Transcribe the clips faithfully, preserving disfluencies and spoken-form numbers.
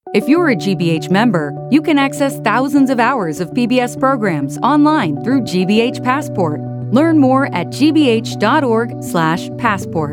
If you're a G B H member, you can access thousands of hours of P B S programs online through G B H Passport. Learn more at g b h dot org slash passport.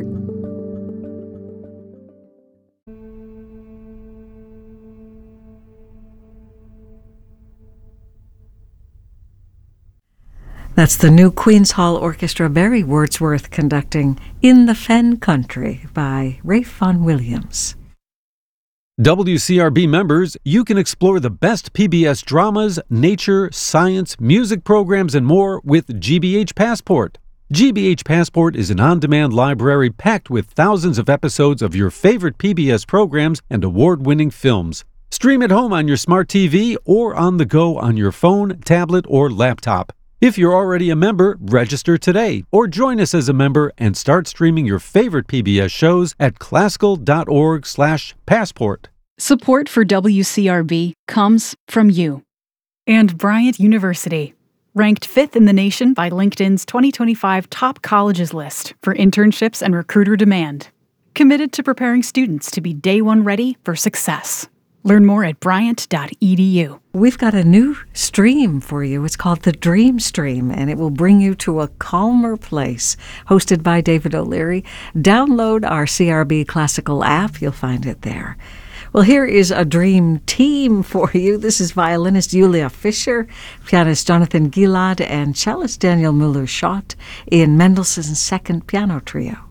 That's the new Queen's Hall Orchestra, Barry Wordsworth conducting In the Fen Country by Ralph Vaughan Williams. W C R B members, you can explore the best P B S dramas, nature, science, music programs, and more with G B H Passport. G B H Passport is an on-demand library packed with thousands of episodes of your favorite P B S programs and award-winning films. Stream at home on your smart T V or on the go on your phone, tablet, or laptop. If you're already a member, register today or join us as a member and start streaming your favorite P B S shows at classical dot org slash passport. Support for W C R B comes from you. And Bryant University, ranked fifth in the nation by LinkedIn's twenty twenty-five Top Colleges list for internships and recruiter demand. Committed to preparing students to be day one ready for success. Learn more at bryant dot e d u. We've got a new stream for you. It's called the Dream Stream, and it will bring you to a calmer place. Hosted by David O'Leary. Download our C R B Classical app. You'll find it there. Well, here is a dream team for you. This is violinist Julia Fischer, pianist Jonathan Gilad, and cellist Daniel Muller-Schott in Mendelssohn's Second Piano Trio.